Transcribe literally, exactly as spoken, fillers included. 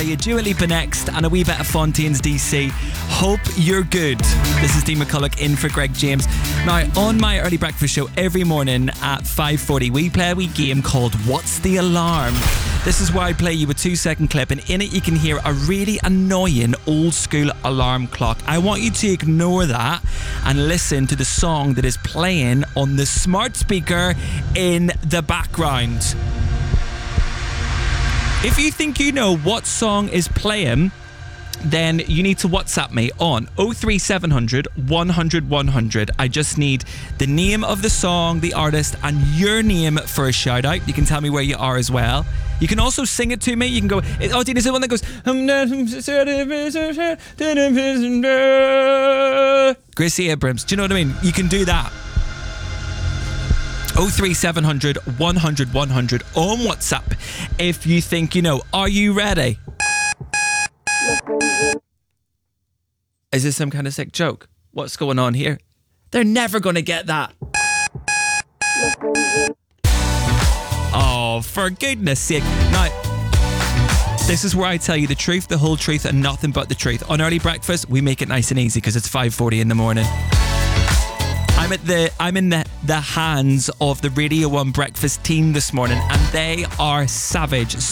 play you Dua Lipa next and a wee bit of Fontaines D C. Hope you're good. This is Dean McCulloch in for Greg James. Now, on my early breakfast show every morning at five forty, we play a wee game called What's the Alarm? This is where I play you a two second clip, and in it you can hear a really annoying old school alarm clock. I want you to ignore that and listen to the song that is playing on the smart speaker in the background. If you think you know what song is playing, then you need to WhatsApp me on oh three seven hundred, one hundred, one hundred. I just need the name of the song, the artist, and your name for a shout out. You can tell me where you are as well. You can also sing it to me. You can go, oh, Dean, is it the one that goes, Gracie Abrams. Do you know what I mean? You can do that. oh three seven hundred, one hundred, one hundred on WhatsApp if you think you know. Are you ready? Is this some kind of sick joke? What's going on here? They're never going to get that. Oh, for goodness sake. Now, this is where I tell you the truth, the whole truth, and nothing but the truth. On Early Breakfast, we make it nice and easy because it's five forty in the morning. I'm at the I'm in the, the hands of the Radio one Breakfast team this morning, and they are savage.